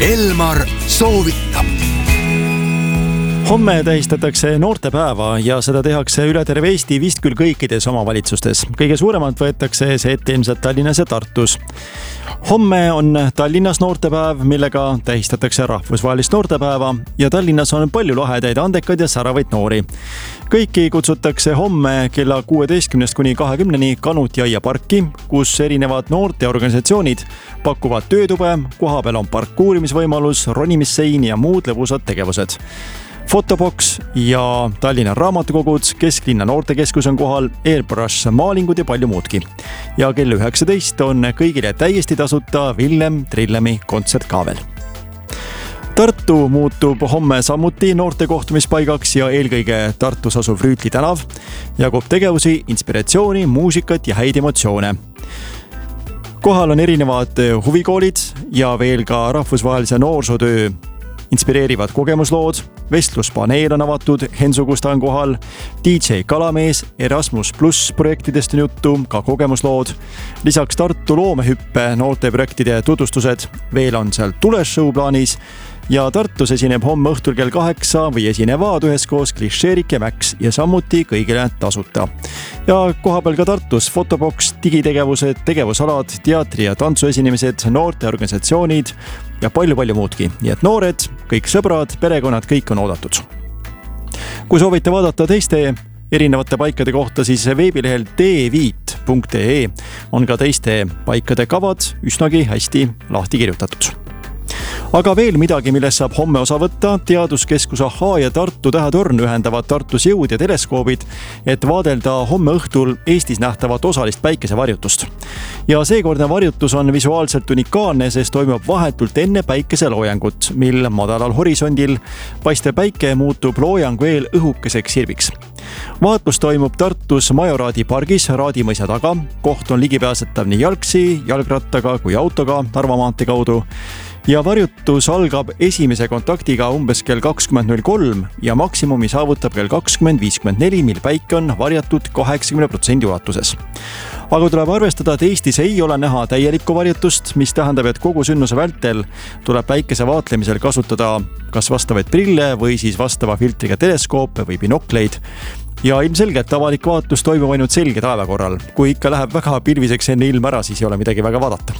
Elmar soovitab. Homme tähistatakse noortepäeva ja seda tehakse üle terve Eesti vist küll kõikides omavalitsustes. Kõige suuremalt võetakse see ette ilmselt Tallinnas ja Tartus. Homme on Tallinnas noortepäev, millega tähistatakse rahvusvahelist noortepäeva ja Tallinnas on palju lahedaid, andekaid ja säravaid noori. Kõiki kutsutakse homme kella 16 kuni 20 Kanutiaia parki, kus erinevad noorteorganisatsioonid pakuvad töötube, kohapeal on parkuurimisvõimalus, ronimissein ja muud lõbusad tegevused. Fotoboks ja Tallinna raamatukogud, Kesklinna noortekeskus on kohal, Airbrush maalingud ja palju muudki. Ja kell 19 on kõigile täiesti tasuta Villem Trillemi kontsert ka veel. Tartu muutub homme samuti noorte kohtumispaigaks ja eelkõige Tartus asuv Rüütli tänav jagub tegevusi, inspiratsiooni, muusikat ja häid emotsioone. Kohal on erinevad huvikoolid ja veel ka rahvusvahelise noorsootöö inspireerivad kogemuslood, vestluspaneel on avatud, Hensu Kusta on kohal, DJ Kalamees, Erasmus Plus projektidest on juttu, ka kogemuslood. Lisaks Tartu loomehüppe noorteprojektide tutvustused, veel on seal tulesshow plaanis ja Tartus esineb homme õhtul kell 8 või esinevad üheskoos Klišeerik ja Max ja samuti kõigile tasuta. Ja kohapeal ka Tartus fotoboks, digitegevused, tegevusalad, teatri- ja tantsuesinemised, noorteorganisatsioonid ja palju muudki. Nii et noored, kõik sõbrad, perekonnad, kõik on oodatud. Kui soovite vaadata teiste erinevate paikade kohta, siis veebilehel d5.ee on ka teiste paikade kavad üsnagi hästi lahti kirjutatud. Aga veel midagi, millest saab homme osa võtta, teaduskeskus Ahhaa ja Tartu Tähetorn ühendavad Tartus jõud ja teleskoobid, et vaadelda homme õhtul Eestis nähtavat osalist päikesevarjutust. Ja seekordne varjutus on visuaalselt unikaalne, sest toimub vahetult enne päikeseloojangut, mil madalal horisondil paistev päike muutub loojangu eel õhukeseks sirviks. Vaatlus toimub Tartus Majoraadi pargis Raadimõisa taga. Koht on ligipääsetav nii jalgsi, jalgrattaga kui autoga Narva maantee kaudu. Ja varjutus algab esimese kontaktiga umbes kell 20.03 ja maksimumi saavutab kell 20.54, mil päike on varjatud 80% ulatuses. Aga tuleb arvestada, et Eestis ei ole näha täielikku varjutust, mis tähendab, et kogu sündmuse vältel tuleb päikese vaatlemisel kasutada kas vastavaid prille või siis vastava filtriga teleskoope või binokleid. Ja ilmselgelt avalik vaatlus toimub ainult selge taeva korral. Kui ikka läheb väga pilviseks enne ilm ära, siis ei ole midagi väga vaadata.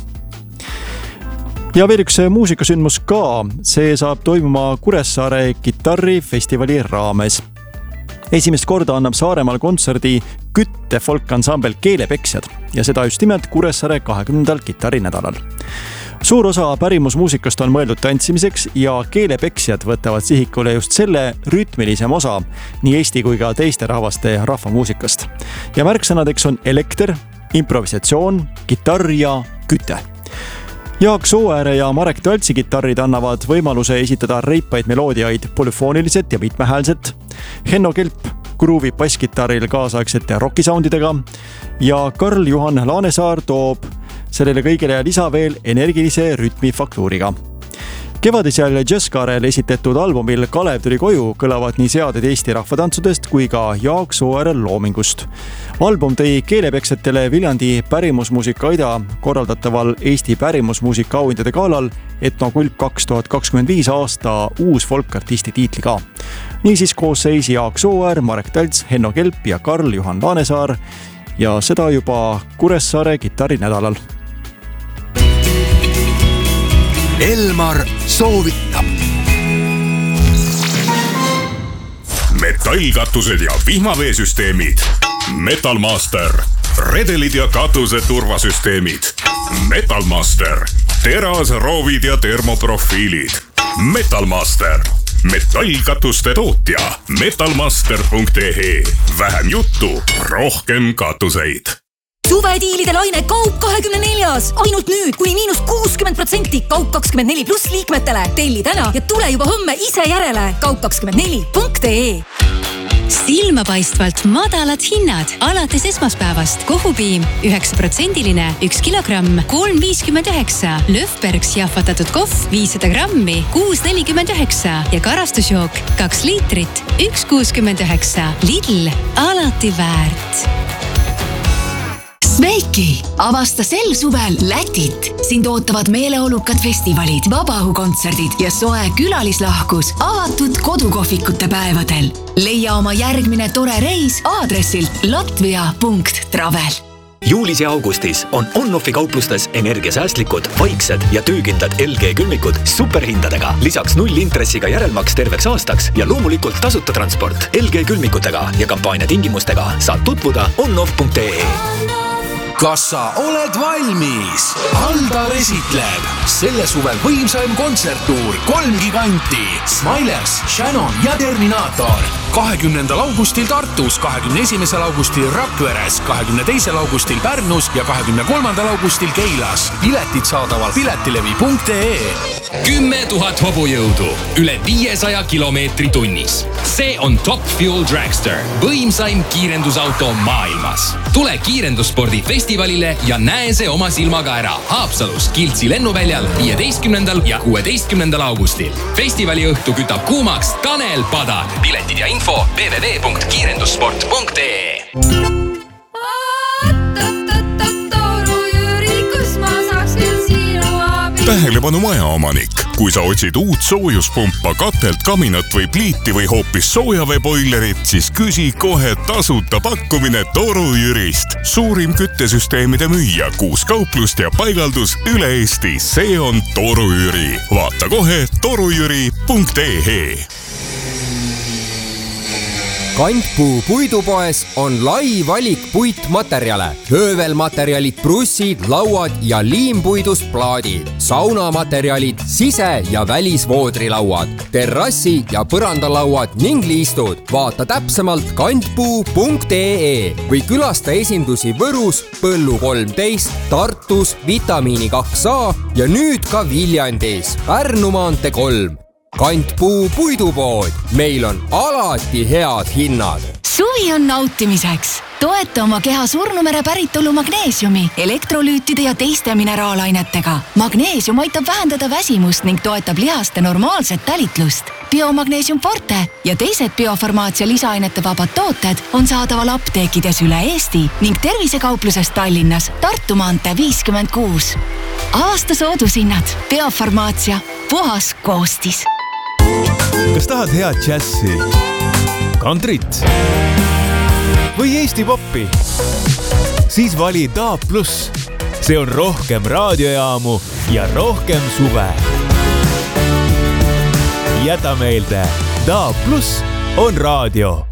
Ja veel üks muusikasündmus ka, see saab toimuma Kuressaare kitarrifestivali raames. Esimest korda annab Saaremaal kontserdi Kütte folkansambel Keelepeksjad ja seda just nimelt Kuressaare 20. kitarrinädalal. Suur osa pärimusmuusikast on mõeldud tantsimiseks ja Keelepeksjad võtavad sihikule just selle rütmilisem osa nii Eesti kui ka teiste rahvaste rahvamuusikast. Ja märksõnadeks on elekter, improvisatsioon, kitarr ja küte. Jaak Sooääre ja Marek Taltsi kitarrid annavad võimaluse esitada reipaid meloodiaid polüfooniliselt ja mitmehäälselt. Henno Kelp gruuvib basskitarril kaasaegsete rockisoundidega ja Karl-Juhan Laanesaar toob sellele kõigele lisa veel energilise rütmifaktuuriga. Kevadisel Jazzkaarel esitetud albumil Kalev tuli koju kõlavad nii seaded Eesti rahvatantsudest kui ka Jaak Sooäärel loomingust. Album tõi Keelepeksjatele Viljandi pärimusmuusika aida korraldataval Eesti pärimusmuusika auhindade galal Etnokulp 2025 aasta uus folkartisti tiitli ka. Niisiis koos seis Jaak Sooäär, Marek Talts, Henno Kelp ja Karl-Juhan Laanesaar ja seda juba Kuressaare kitarrinädalal. Elmar soovitab. Metallkatused ja vihmaveesüsteemid. Metalmaster. Redelid ja katuse turvasüsteemid. Metalmaster. Teras, roovid ja termoprofiilid. Metalmaster. Metallkatuste tootja. Metalmaster.ee. Vähem juttu, rohkem katuseid. Suvediilide laine Kaup 24. Ainult nüüd kuni -60% Kaup 24 pluss liikmetele. Telli täna ja tule juba homme ise järele. Kaup24.ee. Silmapaistvalt madalad hinnad alates esmaspäevast. Kohupiim 9%, 1 kilogramm, 3,59. Löfbergs jahvatatud kohv 500 grammi, 6,49. Ja karastusjook 2 liitrit, 1,69. Lidl, alati väärt. Veiki, avasta sel suvel Lätit. Sind ootavad meeleolukad festivalid, vabaõhukontserdid ja soe külalislahkus avatud kodukohvikute päevadel. Leia oma järgmine tore reis aadressilt latvia.travel. Juulis ja augustis on On-Offi kauplustes energiasäästlikud, vaiksed ja töökindlad LG külmikud superhindadega. Lisaks 0 intressiga järelmaks terveks aastaks ja loomulikult tasuta transport. LG külmikutega ja kampaania tingimustega saad tutvuda onoff.ee. Kas sa oled valmis? Aldar esitleb selle suvel võimsaim kontserttuur 3 giganti Smilers, Shannon ja Terminator 20. augustil Tartus, 21. augustil Rakveres, 22. augustil Pärnus ja 23. augustil Keilas. Piletid saadaval piletilevi.ee. 10 000 hobujõudu, üle 500 kilomeetri tunnis. See on Top Fuel Dragster, võimsaim kiirendusauto maailmas. Tule kiirendusspordi festivalile ja näe see oma silmaga ära Haapsalus Kiltsi lennuväljal 15. ja 16. augustil. Festivali õhtu kütab kuumaks Tanel Padar. Piletid ja info www.kiirendussport.ee. Tähelepanu majaomanik. Kui sa otsid uut soojuspumpa, katelt, kaminat või pliiti või hoopis soojaveeboilerit, siis küsi kohe tasuta pakkumine Toru Jürist. Suurim küttesüsteemide müüja, 6 kauplust ja paigaldus üle Eesti. See on Toru Jüri. Vaata kohe torujüri.ee. Kantpuu puidupoes on lai valik puitmaterjale, höövelmaterjalid, brussid, lauad ja liimpuidust plaadid, saunamaterjalid, sise- ja välisvoodrilauad, terrassi- ja põrandalauad ning liistud. Vaata täpsemalt kantpuu.ee või külasta esindusi Võrus, Põllu 13, Tartus, Vitamiini 2A ja nüüd ka Viljandis, Pärnu maantee 3. Kantpuu puidupood. Meil on alati head hinnad. Suvi on nautimiseks. Toeta oma keha Surnumere päritolu magneesiumi, elektrolüütide ja teiste mineraalainetega. Magneesium aitab vähendada väsimust ning toetab lihaste normaalset talitlust. Biomagneesium Forte ja teised biofarmaatsia lisaainete vabad tooted on saadaval apteekides üle Eesti ning tervisekaupluses Tallinnas, Tartu maantee 56. Aasta soodushinnad. Biofarmaatsia. Puhas koostis. Kas tahad head džässi, kantrit või Eesti poppi? Siis vali DAB+. See on rohkem raadiojaamu ja rohkem suve. Jäta meelde, DAB+ on raadio.